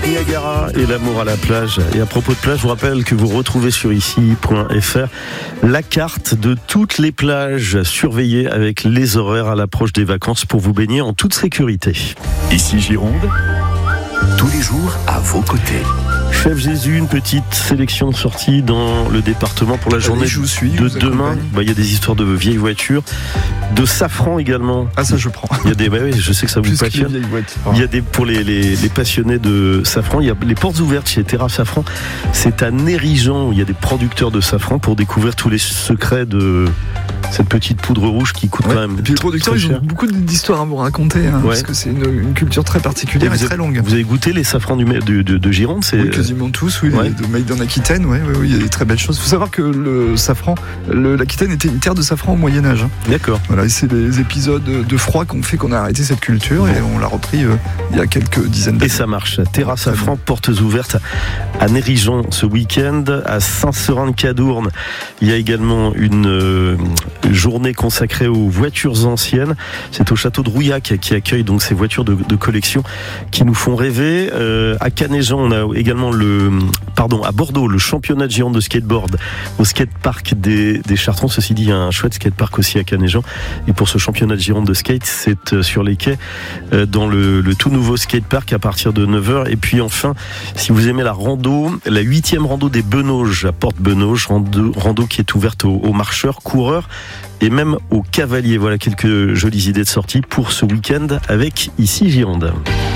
Niagara et l'amour à la plage. Et à propos de plage, je vous rappelle que vous retrouvez sur ici.fr la carte de toutes les plages surveillées avec les horaires à l'approche des vacances pour vous baigner en toute sécurité. Ici Gironde, tous les jours à vos côtés. Chef Jésus, une petite sélection de sorties dans le département pour la journée de demain. Il y a des histoires de vieilles voitures, de safran également. Ah, ça je prends. Il y a des, oui, je sais que ça vous passionne. Il y a des, pour les passionnés de safran, il y a les portes ouvertes chez Terra Safran. C'est à Nérigeant où il y a des producteurs de safran pour découvrir tous les secrets de cette petite poudre rouge qui coûte quand même. Et puis les producteurs, ils ont beaucoup d'histoires à vous raconter, parce que c'est une culture très particulière et très longue. Vous avez goûté les safrans de Gironde? Oui, quasiment tous, oui. De Made en Aquitaine, oui, il y a des très belles choses. Il faut savoir que le safran, l'Aquitaine était une terre de safran au Moyen-Âge. D'accord. Voilà, et c'est les épisodes de froid qu'on fait qu'on a arrêté cette culture et on l'a repris il y a quelques dizaines d'années. Et ça marche. Terra Safran, portes ouvertes à Nérigeant ce week-end, à Saint-Seurin-de-Cadourne. Il y a également une journée consacrée aux voitures anciennes. C'est au château de Rouillac qui accueille donc ces voitures de collection qui nous font rêver. À Canéjan, on a également à Bordeaux, le championnat de Gironde de skateboard au skatepark des Chartrons. Ceci dit, il y a un chouette skatepark aussi à Canéjan. Et pour ce championnat de Gironde de skate, c'est sur les quais dans le tout nouveau skatepark à partir de 9h. Et puis enfin, si vous aimez la rando, la 8e rando des Benauges à Porte-Benauges, rando qui est ouverte aux marcheurs, coureurs et même aux cavaliers. Voilà quelques jolies idées de sortie pour ce week-end avec Ici Gironde.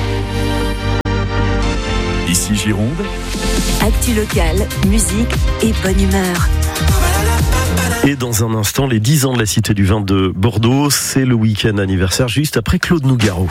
Ici Gironde. Actu locale, musique et bonne humeur. Et dans un instant, les 10 ans de la Cité du Vin de Bordeaux, c'est le week-end anniversaire juste après Claude Nougaro.